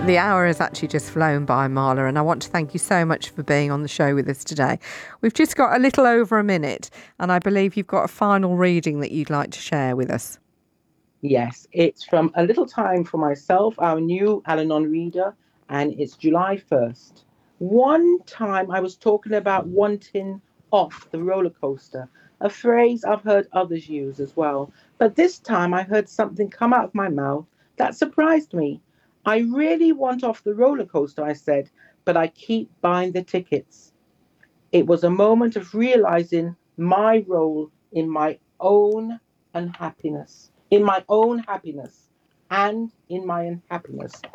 The hour has actually just flown by, Marla, and I want to thank you so much for being on the show with us today. We've just got a little over a minute, and I believe you've got a final reading that you'd like to share with us. Yes, it's from A Little Time for Myself, our new Al-Anon reader, and it's July 1st. One time I was talking about wanting off the roller coaster, a phrase I've heard others use as well. But this time I heard something come out of my mouth that surprised me. I really want off the roller coaster, I said, but I keep buying the tickets. It was a moment of realizing my role in my own unhappiness, in my own happiness, and in my unhappiness.